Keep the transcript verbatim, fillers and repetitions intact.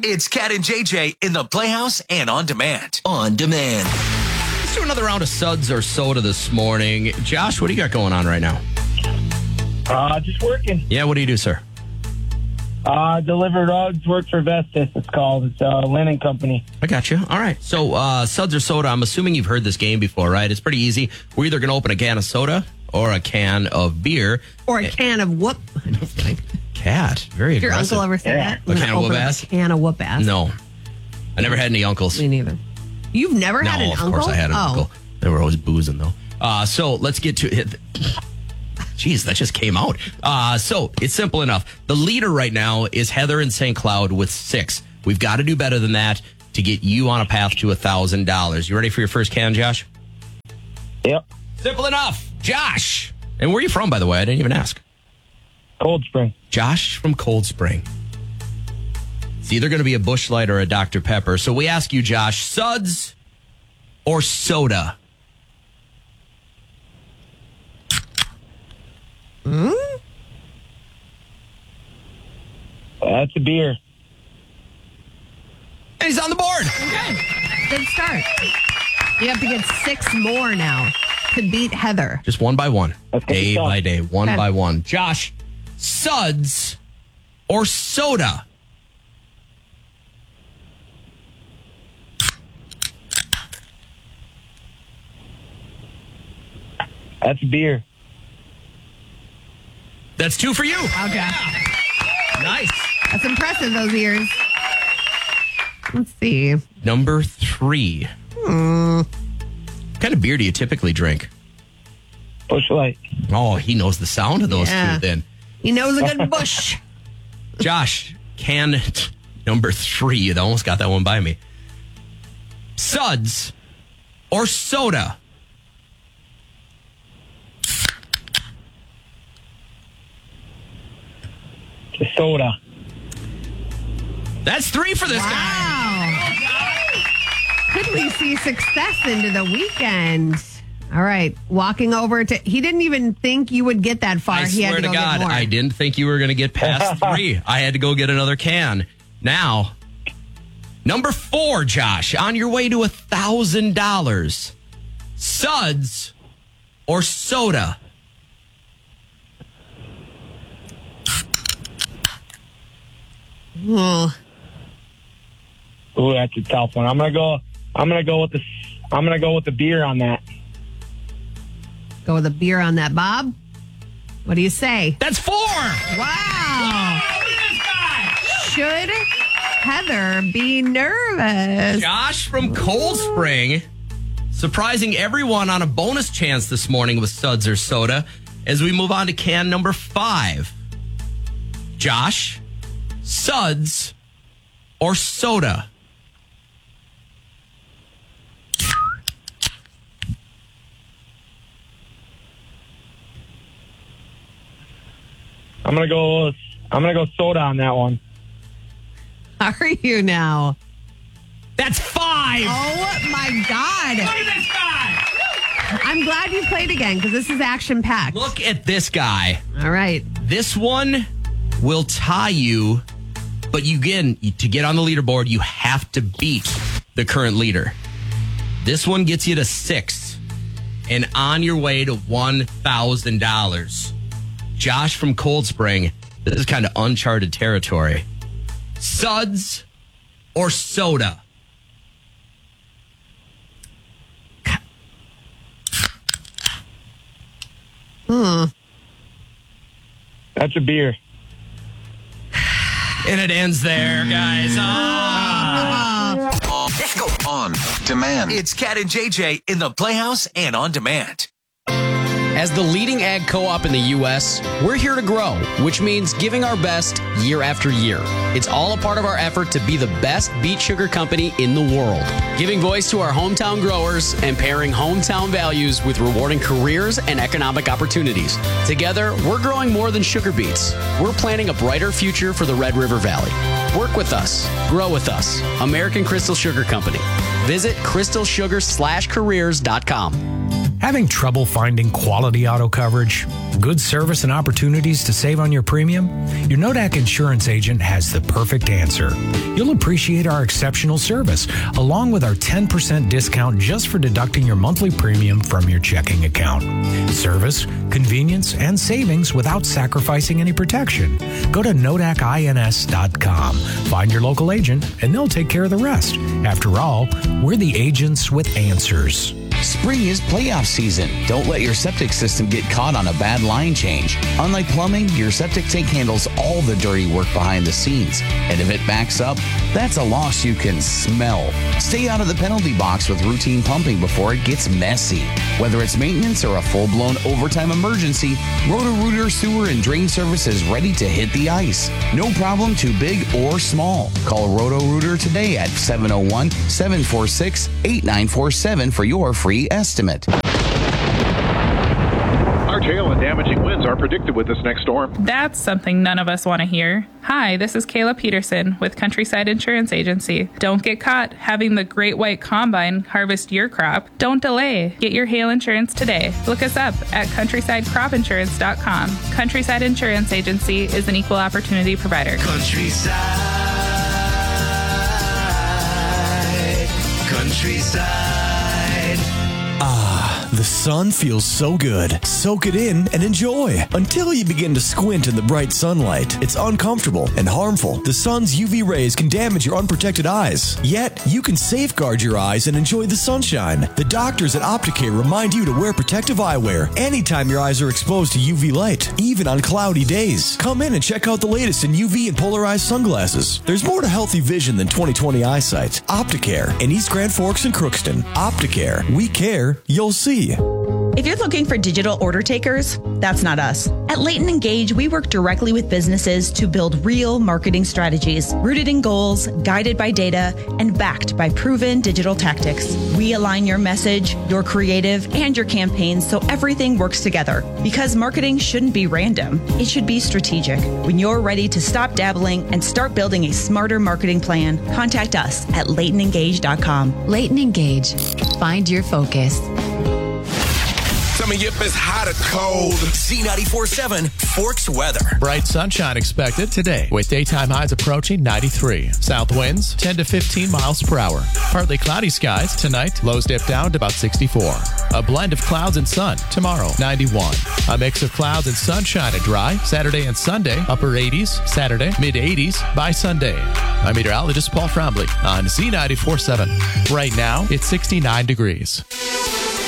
It's Cat and J J in the Playhouse and On Demand. On Demand. Let's do another round of suds or soda this morning. Josh, what do you got going on right now? Uh, just working. Yeah, what do you do, sir? Uh, deliver rugs, work for Vestas, it's called. It's a linen company. I got you. All right. So, uh, suds or soda, I'm assuming you've heard this game before, right? It's pretty easy. We're either going to open a can of soda or a can of beer. Or a can of whoop. Cat. Very Did your aggressive. uncle ever say Yeah. that? A I'm can gonna of whoop open up ass? A can of whoop ass. No. I never had any uncles. Me neither. You've never No, had an of uncle? course I had an oh. uncle. They were always boozing, though. Uh, so let's get to it. Jeez, that just came out. Uh, so it's simple enough. The leader right now is Heather in Saint Cloud with six. We've got to do better than that to get you on a path to one thousand dollars. You ready for your first can, Josh? Yep. Simple enough. Josh. And where are you from, by the way? I didn't even ask. Cold Spring. Josh from Cold Spring. It's either going to be a Busch Light or a Doctor Pepper. So we ask you, Josh, suds or soda? Hmm? That's a beer. And he's on the board. Good start. You have to get six more now to beat Heather. Just one by one. Let's get it Day done. by day. One Okay. by one. Josh, suds or soda? That's a beer. That's two for you. Okay. Nice. That's impressive, those ears. Let's see. Number three. Hmm. What kind of beer do you typically drink? Busch Light. Oh, he knows the sound of those Yeah. two then. He knows a good bush. Josh, can number three. You almost got that one by me. Suds or soda? The soda. That's three for this guy. Wow. Could we see success into the weekend? All right. Walking over to, he didn't even think you would get that far. I he had swear to, to go God, get more. I didn't think you were going to get past three. I had to go get another can. Now, number four, Josh, on your way to a thousand dollars. Suds or soda? Oh, Ooh, that's a tough one. I'm gonna go. I'm gonna go with the. I'm gonna go with the beer on that. go with a beer on that, Bob. What do you say? That's four. Wow. Should Heather be nervous? Josh from Cold Spring, surprising everyone on a bonus chance this morning with suds or soda as we move on to can number five. Josh, suds or soda? I'm gonna go. I'm gonna go soda on that one. Are you now? That's five. Oh my God. Look at this guy. I'm glad you played again because this is action packed. Look at this guy. All right. This one will tie you, but you again, to get on the leaderboard, you have to beat the current leader. This one gets you to six and on your way to one thousand dollars. Josh from Cold Spring, this is kind of uncharted territory. Suds or soda? Hmm. That's a beer. And it ends there, guys. Oh. Let's go. On Demand. It's Cat and J J in the Playhouse and On Demand. As the leading ag co-op in the U S, we're here to grow, which means giving our best year after year. It's all a part of our effort to be the best beet sugar company in the world, giving voice to our hometown growers and pairing hometown values with rewarding careers and economic opportunities. Together, we're growing more than sugar beets. We're planning a brighter future for the Red River Valley. Work with us. Grow with us. American Crystal Sugar Company. Visit crystal sugar slash careers dot com. Having trouble finding quality auto coverage, good service, and opportunities to save on your premium? Your Nodak insurance agent has the perfect answer. You'll appreciate our exceptional service, along with our ten percent discount just for deducting your monthly premium from your checking account. Service, convenience, and savings without sacrificing any protection. Go to Nodak ins dot com. Find your local agent, and they'll take care of the rest. After all, we're the agents with answers. Spring is playoff season. Don't let your septic system get caught on a bad line change. Unlike plumbing, your septic tank handles all the dirty work behind the scenes. And if it backs up, that's a loss you can smell. Stay out of the penalty box with routine pumping before it gets messy. Whether it's maintenance or a full-blown overtime emergency, Roto-Rooter Sewer and Drain Service is ready to hit the ice. No problem too big or small. Call Roto-Rooter today at seven oh one, seven four six, eight nine four seven for your free estimate. Large hail and damaging winds are predicted with this next storm. That's something none of us want to hear. Hi, this is Kayla Peterson with Countryside Insurance Agency. Don't get caught having the Great White Combine harvest your crop. Don't delay. Get your hail insurance today. Look us up at countryside crop insurance dot com. Countryside Insurance Agency is an equal opportunity provider. Countryside. Countryside. Ah, the sun feels so good. Soak it in and enjoy until you begin to squint in the bright sunlight. It's uncomfortable and harmful. The sun's U V rays can damage your unprotected eyes. Yet, you can safeguard your eyes and enjoy the sunshine. The doctors at Opticare remind you to wear protective eyewear anytime your eyes are exposed to U V light, even on cloudy days. Come in and check out the latest in U V and polarized sunglasses. There's more to healthy vision than twenty twenty eyesight. Opticare in East Grand Forks and Crookston. Opticare. We care. You'll see. If you're looking for digital order takers, that's not us. At Leighton Engage, we work directly with businesses to build real marketing strategies, rooted in goals, guided by data, and backed by proven digital tactics. We align your message, your creative, and your campaigns so everything works together. Because marketing shouldn't be random. It should be strategic. When you're ready to stop dabbling and start building a smarter marketing plan, contact us at leighton engage dot com. Leighton Engage. Find your focus. Tell me if it's hot or cold. Z ninety-four point seven Forks weather. Bright sunshine expected today with daytime highs approaching ninety-three. South winds ten to fifteen miles per hour. Partly cloudy skies tonight. Lows dip down to about sixty-four. A blend of clouds and sun tomorrow, ninety-one. A mix of clouds and sunshine and dry Saturday and Sunday. Upper eighties Saturday, mid eighties by Sunday. I'm meteorologist Paul Frombley on Z ninety-four point seven. Right now, it's sixty-nine degrees.